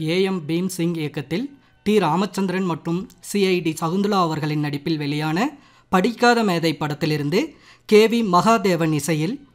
AM Bhim Singh இயக்கத்தில் D Ramachandran மற்றும் CID Shakuntala அவர்களின் நடிப்பில் வெளியான படிக்காத மேதை படத்திலிருந்து கேவி மகாதேவன் இசையில்